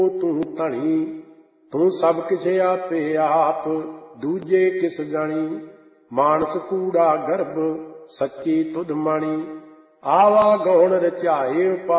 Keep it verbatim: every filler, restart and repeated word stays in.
ਤੂੰ ਧਣੀ, ਤੂੰ ਸਭ ਕਿਛ ਆਪੇ ਆਪ, ਦੂਜੇ ਕਿਸ ਗਣੀ। ਮਾਨਸ ਕੂੜਾ ਗਰਭ, ਸੱਚੀ ਤੁਧ ਮਣੀ, ਆਵਾ ਗੌਣ ਰਚਾਏ